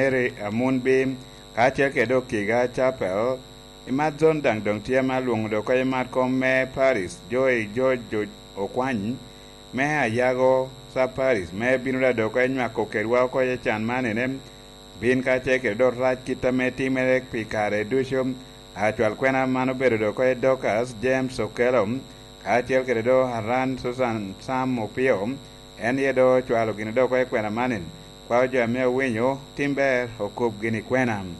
Mary Amunbim kache kedo kiga chapel imadzon dang dong tia malung do ko imat kom me Paris Joy George Okwany me ayago sa Paris me binura do ko nywa ko kerwa ko ye chan manene bin kache kedo rach kitameti merek pikare dushum actual kwena mano bedo do ko Docas James Okelom kache kedo Haran Susan Sam Opiom en yedo chwalo gini do ko kwena manen kwa jamia winyo timber okub gini kwenam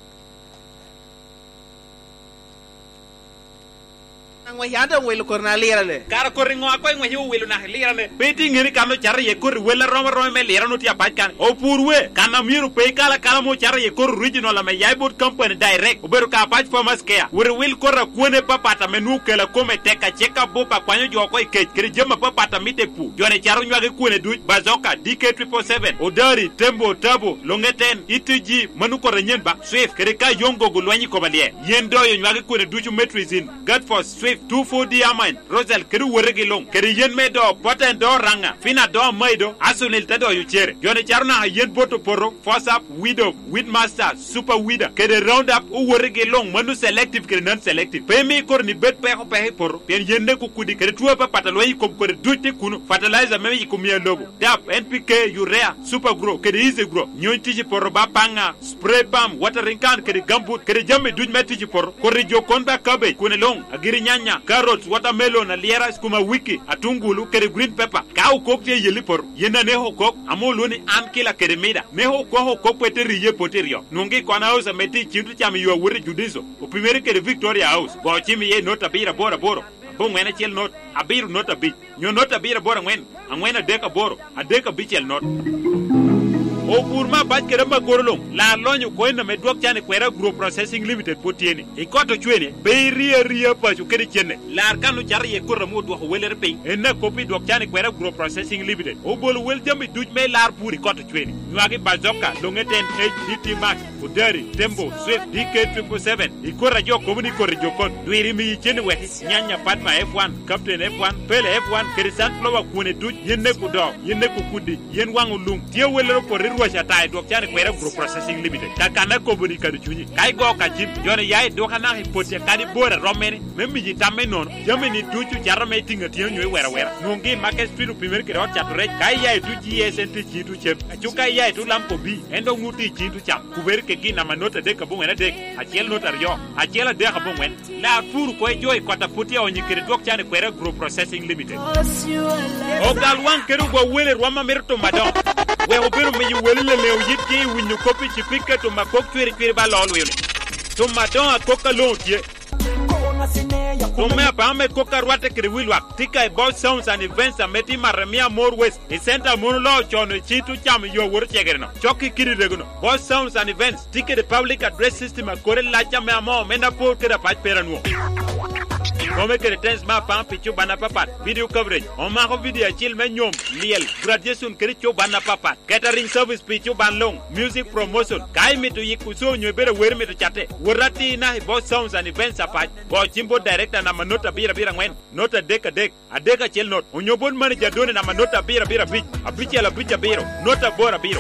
ngwe yanda welo korna lirale kara koringo akoy ngwe yu welo na lirale beti ngiri kano chara ye kor wela roma me lirano ti apatkan o purwe kana miru pe kala mo chara ye kor original la me yaibot company direct oberu ka apach farmers care were wil korra kuone papata menu kala kome teka cheka bopa kwanyo jo koy kiri jema papata mite pu jone charo nywage kuone du bazoka DK777 odari tembo tabo longeten itg manu korra nyen ba swift kiri ka yongo gulwanyi kobalie yendo yo nywage kuone du metrizin god for swift 24 diamond rosel kedu weregi long kedi yen me do poten do ranga fina do maido asunil tado yu chere jone charna yen boto poro fosap widow widmaster super wida kedi roundup u weregi long manu selective kedi non selective pemi korni bet pe poro pen yende ku kudi kedi tuwa pa patalo yi kom kodi duti kunu fertilizer meme yi kumia lobo dap NPK urea super grow kedi easy grow nyonti poro ba panga spray balm watering can kedi gambut kedi jamme duj meti poro kori jokonda cabbage kune long agiri nyanya carrots watermelon aliera skuma wiki atungulu kere green pepper ka ukok ye yelipor yena ne hokok amoluni an kila kere mida ne hokok peteri ye poterio nungi kwana house meti chintu chami yo wuri judizo o primeri kere Victoria House bo chimi ye nota bira bora bo ngena chel not abiru nota bi nyo nota bira bora ngena deka boro adeka bichel not o purma baj kere ma gorolong la lonyo ko na me dwok chane kwera group processing limited potieni e koto chwene be ria pa chu kere chene la kanu char ye ko ramo do weler pe enna kopi dwok chane kwera group processing limited o bol wel jambi duj me lar puri koto chwene nwagi bazoka longeten HDT max udari tembo swift DK777 e ko rajo komuni ko rajo kon duiri mi chene we nyanya patma F1 captain F1 pele F1 kere sunflower kune duj yenne ku do yenne ku kudi yen wangu lung tie weler ko washa tai dok chane kwera group processing limited takana company kadu chunyi kai go ka jin jone yayi do kana hipote kadi bora romene memmi ji tamme non jameni tuchu jarame tinga tiyo nyoy wera nungi market street premier kero chatore kai yayi tu GSNT jitu chep achuka yayi tu lampo bi endo nguti jitu chap kuber ke gina manota de kabung ena de achiel notario achiel de kabung wen la furu ko joy kota puti onyi kere dok chane kwera group processing limited o galwan keru go wele rwama merto madon we obiru me yuwele le yitki winyu kopi chipika to makok twiri ba lol wele to madon akoka lontie to me pa me koka rwate kriwilwa tika about sounds and events ameti maremia more west e center monulo chono chitu cham yo wor chegerno choki kiri regono both sounds and events tika the public address system akore la chame amo mena por kera pach peranu Kome kere tens ma pam pichu bana papat video coverage on ma ko video chil me nyom liel graduation kere chu bana papat catering service pichu ban long music promotion kai mi to yikuso nyo bere wer mi to chate worati na both sounds and events apat bo chimbo director na manota bira ngwen nota deka adeka chel not onyobon manager doni na manota bira bich abichela bicha biro nota bora biro